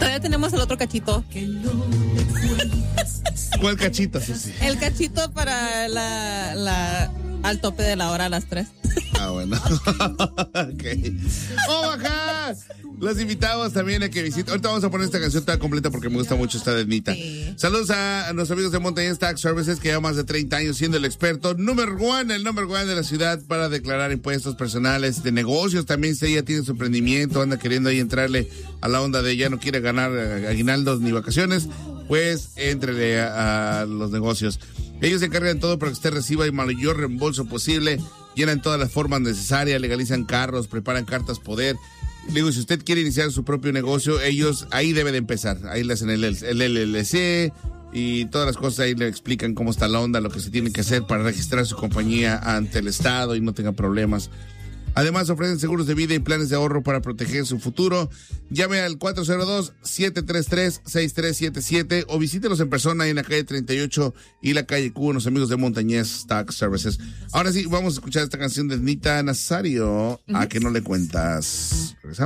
Todavía tenemos el otro cachito. ¿Cuál cachito, Susi? El cachito para al tope de la hora a las 3. Ah, bueno. Okay. ¡Omaha! Los invitamos también a que visiten. Ahorita vamos a poner esta canción toda completa porque me gusta mucho esta de Nita. Sí. Saludos a nuestros amigos de Montañez Tax Services, que lleva más de 30 años siendo el experto number one de la ciudad para declarar impuestos personales de negocios. También si ella tiene su emprendimiento, anda queriendo ahí entrarle a la onda de ya no quiere ganar aguinaldos ni vacaciones, pues éntrele a los negocios. Ellos se encargan de todo para que usted reciba el mayor reembolso posible. Llenan todas las formas necesarias, legalizan carros, preparan cartas poder. Le digo, si usted quiere iniciar su propio negocio, ellos ahí debe de empezar. Ahí le hacen el LLC y todas las cosas, ahí le explican cómo está la onda, lo que se tiene que hacer para registrar su compañía ante el Estado y no tenga problemas. Además, ofrecen seguros de vida y planes de ahorro para proteger su futuro. Llame al 402-733-6377 o visítelos en persona en la calle 38 y la calle Q, los amigos de Montañez Tax Services. Ahora sí, vamos a escuchar esta canción de Nita Nazario, ¿A que no le cuentas? Regresamos.